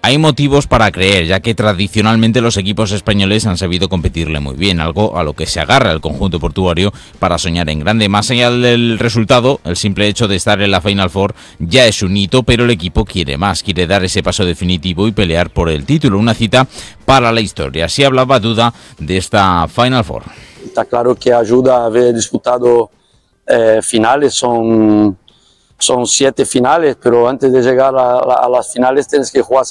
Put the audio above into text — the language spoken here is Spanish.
Hay motivos para creer, ya que tradicionalmente los equipos españoles han sabido competirle muy bien, algo a lo que se agarra el conjunto portuario para soñar en grande. Más allá del resultado, el simple hecho de estar en la Final Four ya es un hito, pero el equipo quiere más, quiere dar ese paso definitivo y pelear por el título, una cita para la historia. Así hablaba Duda de esta Final Four. Está claro que ayuda a haber disputado finales, son 7 finales, pero antes de llegar a las finales tienes que jugar